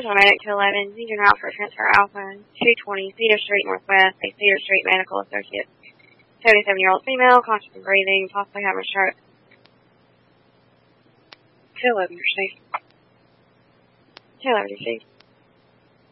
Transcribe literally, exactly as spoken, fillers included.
paramedic to eleven, Cedar now for transfer Alpha, two twenty, Cedar Street Northwest, a Cedar Street Medical Associate, seventy-seven-year-old female, conscious and breathing, possibly having a stroke. two eleven, your Steve. two eleven, your Steve.